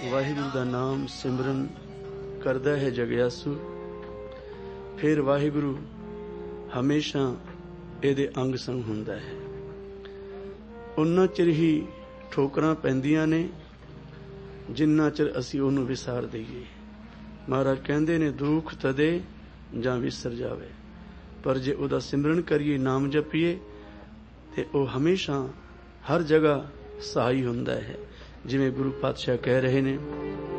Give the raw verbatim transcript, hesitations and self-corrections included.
ਵਾਹਿਗੁਰੂ ਦਾ ਨਾਮ ਸਿਮਰਨ ਕਰਦਾ ਹੈ ਜਗਿਆਸੂ, ਫਿਰ ਵਾਹਿਗੁਰੂ ਹਮੇਸ਼ਾ ਇਹਦੇ ਅੰਗ ਸੰਗ ਹੁੰਦਾ ਹੈ। ਉਨਾ ਚਿਰ ਹੀ ਠੋਕਰਾਂ ਪੈਂਦੀਆਂ ਨੇ ਜਿੰਨਾ ਚਿਰ ਅਸੀਂ ਉਹਨੂੰ ਵਿਸਾਰ ਦਈਏ। ਮਹਾਰਾਜ ਕਹਿੰਦੇ ਨੇ ਦੁੱਖ ਤਦੇ ਜਾਂ ਵਿਸਰ ਜਾਵੇ, ਪਰ ਜੇ ਉਹਦਾ ਸਿਮਰਨ ਕਰੀਏ, ਨਾਮ ਜਪੀਏ, ਤੇ ਉਹ ਹਮੇਸ਼ਾ ਹਰ ਜਗ੍ਹਾ ਸਹਾਈ ਹੁੰਦਾ ਹੈ। ਜਿਵੇਂ ਗੁਰੂ ਪਾਤਸ਼ਾਹ ਕਹਿ ਰਹੇ ਨੇ,